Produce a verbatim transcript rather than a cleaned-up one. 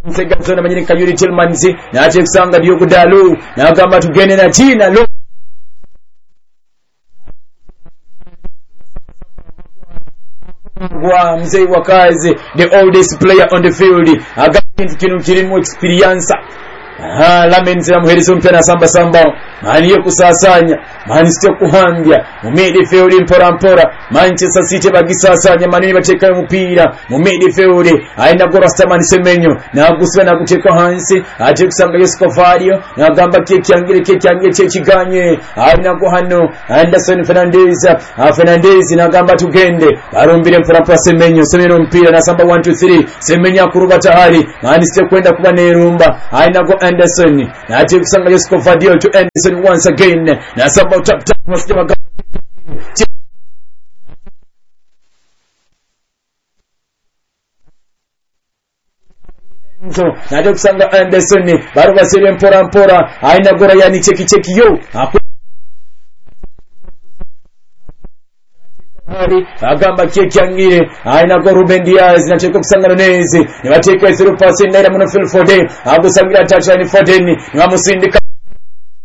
Segazona manyini Kayuri Tilmanzi naje kusanga Diogo Dalu nagamba tugende na Tina lo wa mzee wa kazi, the oldest player on the field, agamba kinu kirimu experience. Ah, lamenzi amuherizo mpena samba samba mani yo kusasanya mani sio kuhambya mu midfield mpora mpora Manchester City bagisasanya manini bateka umupira mu midfield aina go Rastaman Semenyo na gusubira na guteka hansi aje kusanga Yesco Fario na gamba ke kyangire ke kyangire cye kiganye aina go hano Anderson Fernandez a Fernandez na gamba tugende barumbire mpora mpora Semenyo Semenyo mpira na samba one two three Semenyo akuruba tahari mani sio kwenda kuba nerumba aina go Anderson na aje kusanga Yesco Fario to Anderson once again na samba tap tap msema so na aje kusanga Anderson baruba sire mpora mpora aina gora yani cheki cheki yo agamba kyekyangira aina go Ruben Diaz na cheko kusanga nezi nibateka through pass ndera muno field for day agusangira touchline fourteen nibamusindika